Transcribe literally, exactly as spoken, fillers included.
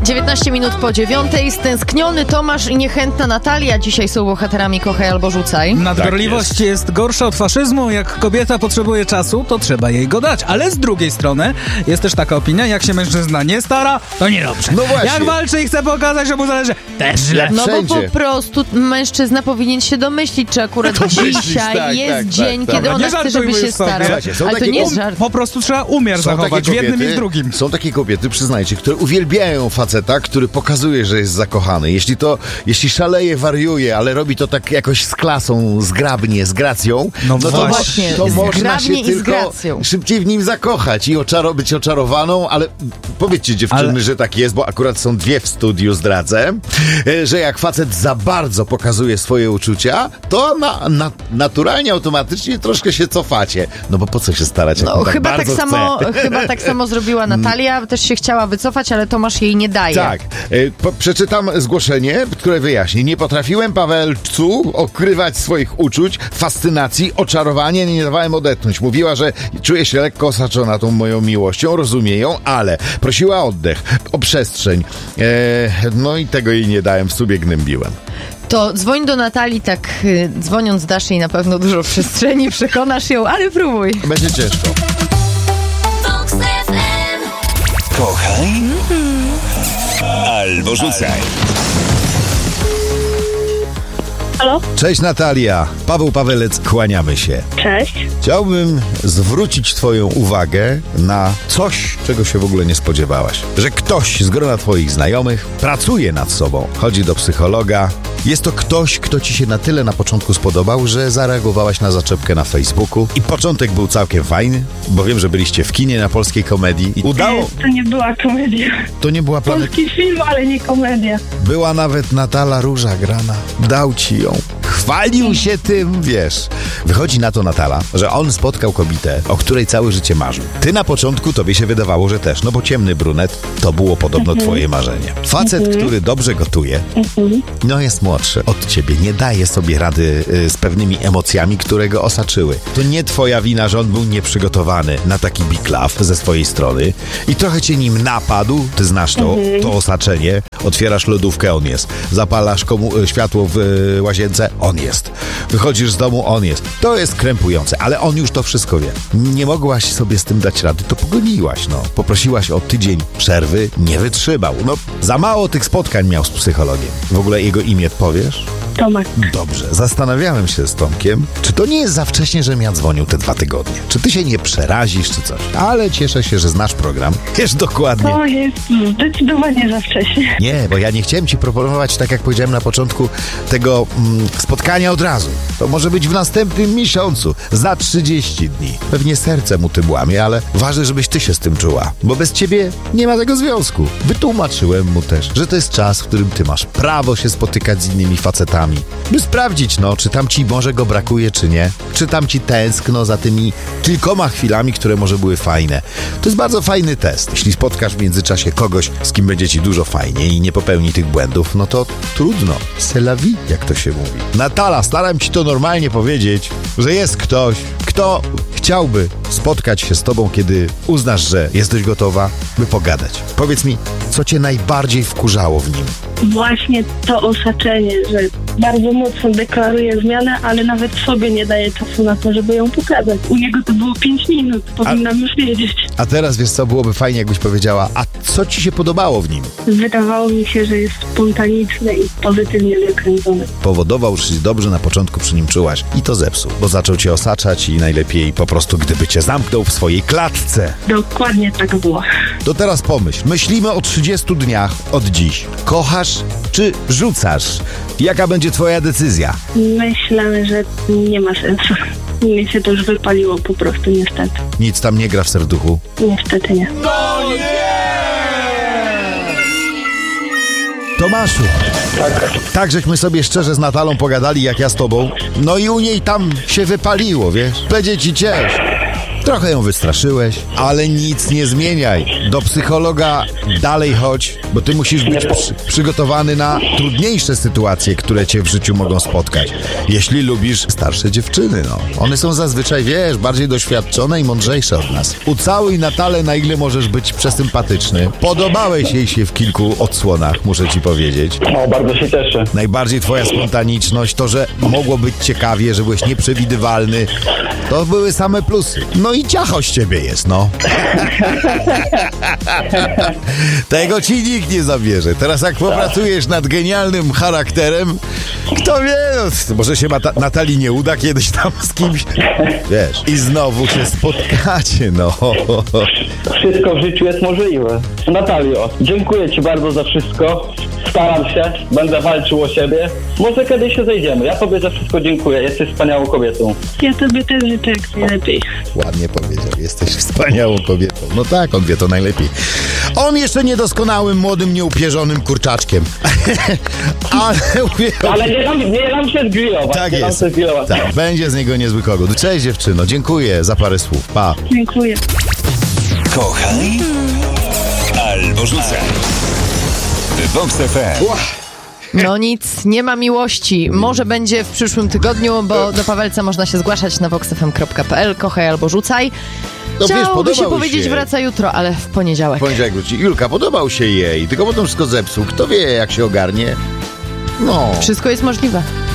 dziewiętnaście minut po dziewiątej. Stęskniony Tomasz i niechętna Natalia dzisiaj są bohaterami Kochaj albo Rzucaj. Nadgorliwość tak jest. jest gorsza od faszyzmu. Jak kobieta potrzebuje czasu, to trzeba jej go dać. Ale z drugiej strony jest też taka opinia, jak się mężczyzna nie stara, to niedobrze. No właśnie. Jak walczy i chce pokazać, że mu zależy, też źle. No wszędzie. bo po prostu mężczyzna powinien się domyślić, czy akurat dzisiaj tak, jest tak, dzień, tak, kiedy tak. ona Nie chce, żeby żartujmy się sobie. starał. Słuchajcie, są Ale to takie nie jest um- żart. Po prostu trzeba umiar zachować w jednym i w drugim. Są takie kobiety, przyznajcie, które uwielbiają faceta, który pokazuje, że jest zakochany. Jeśli to, jeśli szaleje, wariuje, ale robi to tak jakoś z klasą, zgrabnie, z gracją, No no to, właśnie, to można zgrabnie się i z tylko gracją. szybciej w nim zakochać i oczaro, być oczarowaną, ale powiedzcie dziewczyny, Ale- że tak jest, bo akurat są dwie w studiu, zdradzę, e, że jak facet za bardzo pokazuje swoje uczucia, to na, na, naturalnie, automatycznie troszkę się cofacie. No bo po co się starać, jak No, on tak chyba, tak bardzo samo, chce? chyba tak samo zrobiła Natalia. Też się chciała wycofać, ale Tomasz jej nie daje. Tak. E, po, przeczytam zgłoszenie, które wyjaśni. Nie potrafiłem, Pawełcu, okrywać swoich uczuć, fascynacji, oczarowania, nie dawałem odetchnąć. Mówiła, że czuje się lekko osaczona tą moją miłością, rozumie ją, ale prosiła o oddech, o przestrzeń. E, no i tego jej nie dałem, w sobie gnębiłem. To dzwoń do Natalii, tak y, dzwoniąc dasz jej na pewno dużo przestrzeni, przekonasz ją, ale próbuj. Będzie ciężko. Kochaj albo rzucaj. Halo? Cześć Natalia, Paweł Pawelec, kłaniamy się. Cześć. Chciałbym zwrócić twoją uwagę na coś, czego się w ogóle nie spodziewałaś. Że ktoś z grona twoich znajomych pracuje nad sobą, chodzi do psychologa. Jest to ktoś, kto ci się na tyle na początku spodobał, że zareagowałaś na zaczepkę na Facebooku. I początek był całkiem fajny, bo wiem, że byliście w kinie na polskiej komedii. I udało. To nie była komedia. To nie była planet... Polski film, ale nie komedia. Była nawet Natala Róża grana. Dał ci ją. Chwalił się tym, wiesz. Wychodzi na to Natala, że on spotkał kobietę, o której całe życie marzył. Ty na początku tobie się wydawało, że też, no bo ciemny brunet to było podobno Mhm. twoje marzenie. Facet, Mhm. który dobrze gotuje, Mhm. no jest młodszy od ciebie, nie daje sobie rady y, z pewnymi emocjami, które go osaczyły. To nie twoja wina, że on był nieprzygotowany na taki big love ze swojej strony i trochę cię nim napadł, ty znasz to, Mhm. to osaczenie, otwierasz lodówkę, on jest. Zapalasz komu y, światło w y, łazience, on jest. Wychodzisz z domu, on jest. To jest krępujące, ale on już to wszystko wie. Nie mogłaś sobie z tym dać rady, to pogoniłaś, no. Poprosiłaś o tydzień przerwy, nie wytrzymał. No, za mało tych spotkań miał z psychologiem. W ogóle jego imię powiesz? Tomek. Dobrze, zastanawiałem się z Tomkiem, czy to nie jest za wcześnie, żebym ja dzwonił te dwa tygodnie. Czy ty się nie przerazisz, czy coś. Ale cieszę się, że znasz program. Wiesz dokładnie. To jest zdecydowanie za wcześnie. Nie, bo ja nie chciałem ci proponować, tak jak powiedziałem na początku, tego mm, spotkania od razu. To może być w następnym miesiącu, za trzydzieści dni. Pewnie serce mu tym łamie, ale ważne, żebyś ty się z tym czuła, bo bez ciebie nie ma tego związku. Wytłumaczyłem mu też, że to jest czas, w którym ty masz prawo się spotykać z innymi facetami, by sprawdzić, no, czy tam ci może go brakuje, czy nie. Czy tam ci tęskno za tymi kilkoma chwilami, które może były fajne. To jest bardzo fajny test. Jeśli spotkasz w międzyczasie kogoś, z kim będzie ci dużo fajniej i nie popełni tych błędów, no to trudno. C'est la vie, jak to się mówi. Natala, staram ci to normalnie powiedzieć, że jest ktoś, kto chciałby spotkać się z tobą, kiedy uznasz, że jesteś gotowa, by pogadać. Powiedz mi, co cię najbardziej wkurzało w nim? Właśnie to osaczenie, że bardzo mocno deklaruje zmianę, ale nawet sobie nie daje czasu na to, żeby ją pokazać. U niego to było pięć minut, powinnam już wiedzieć. A teraz, wiesz co, byłoby fajnie, jakbyś powiedziała, a co ci się podobało w nim? Wydawało mi się, że jest spontaniczny i pozytywnie zakręcony. Powodował, że się dobrze na początku przy nim czułaś i to zepsuł, bo zaczął cię osaczać i najlepiej po prostu, gdyby cię zamknął w swojej klatce. Dokładnie tak było. To teraz pomyśl, myślimy o trzydziestu dniach od dziś. Kochasz czy rzucasz? Jaka będzie twoja decyzja? Myślę, że nie ma sensu. Mnie się to już wypaliło po prostu, niestety. Nic tam nie gra w serduchu? Niestety nie. Tomaszu, tak. tak żeśmy sobie szczerze z Natalą pogadali, jak ja z tobą. No i u niej tam się wypaliło, wiesz? Będzie ci ciężko. Trochę ją wystraszyłeś, ale nic nie zmieniaj, Do psychologa dalej chodź, bo ty musisz być przy, przygotowany na trudniejsze sytuacje, które cię w życiu mogą spotkać. Jeśli lubisz starsze dziewczyny, no. One są zazwyczaj, wiesz, bardziej doświadczone i mądrzejsze od nas. Ucałuj Natalę, na ile możesz być przesympatyczny. Podobałeś jej się w kilku odsłonach, muszę ci powiedzieć. O, bardzo się cieszę. Najbardziej twoja spontaniczność, to, że mogło być ciekawie, że byłeś nieprzewidywalny, to były same plusy. No i ciacho z ciebie jest, no. Tego ci nikt nie zabierze. Teraz jak popracujesz nad genialnym charakterem, kto wie, no, może się Mata- Natalii nie uda kiedyś tam z kimś, wiesz, i znowu się spotkacie, no. Wszystko w życiu jest możliwe. Natalio, dziękuję ci bardzo za wszystko. Staram się, będę walczył o siebie. Może kiedyś się zejdziemy. Ja tobie za wszystko dziękuję. Jesteś wspaniałą kobietą. Ja tobie też życzę jak najlepiej. Ładnie powiedział, jesteś wspaniałą kobietą. No tak, on wie to najlepiej. On jeszcze niedoskonałym, młodym, nieupierzonym kurczaczkiem. Ale mówię, Ale nie dam, nie dam się zgrillować. tak nie jest. Dam się zgrillować. Tak, będzie z niego niezły kogut. Cześć dziewczyno, dziękuję za parę słów. Pa. Dziękuję. Kochaj albo rzucaj. Vox F M. No nic, nie ma miłości. Może będzie w przyszłym tygodniu, bo do Pawelca można się zgłaszać na vox f m kropka p l. Kochaj albo rzucaj. No wiesz, Chciałoby się podobał powiedzieć się. wraca jutro, ale w poniedziałek. Poniedziałek wróci. Julka, podobał się jej, tylko potem wszystko zepsuł. Kto wie, jak się ogarnie? No. Wszystko jest możliwe.